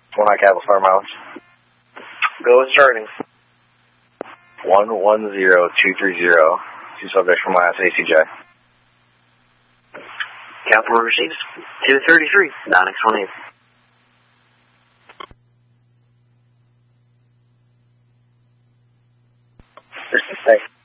1 high Capital Star mileage. Go with starting. 110230. 2 subjects from last ACJ. Capital receives 233, Dynix 18. Thanks.